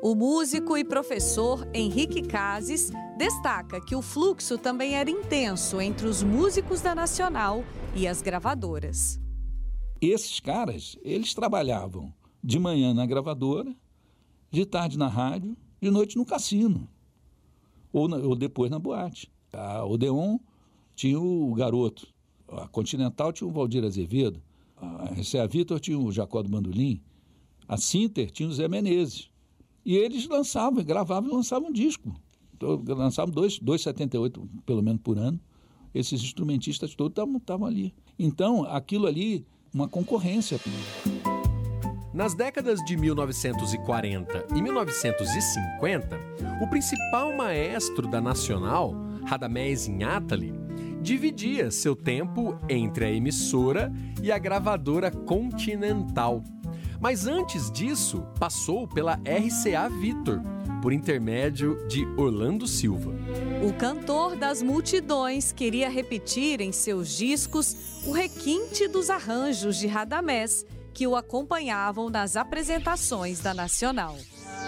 O músico e professor Henrique Cases destaca que o fluxo também era intenso entre os músicos da Nacional e as gravadoras. Esses caras, eles trabalhavam de manhã na gravadora, de tarde na rádio, de noite no cassino, ou depois na boate. A Odeon tinha o Garoto, a Continental tinha o Valdir Azevedo, a RCA Victor tinha o Jacó do Bandolim, a Sinter tinha o Zé Menezes. E eles lançavam, gravavam e lançavam disco. Então, lançavam 2,78 pelo menos por ano. Esses instrumentistas todos estavam ali. Então, aquilo ali, uma concorrência. Nas décadas de 1940 e 1950, o principal maestro da Nacional, Radamés Inátali, dividia seu tempo entre a emissora e a gravadora Continental. Mas antes disso, passou pela RCA Victor, por intermédio de Orlando Silva. O cantor das multidões queria repetir em seus discos o requinte dos arranjos de Radamés, que o acompanhavam nas apresentações da Nacional.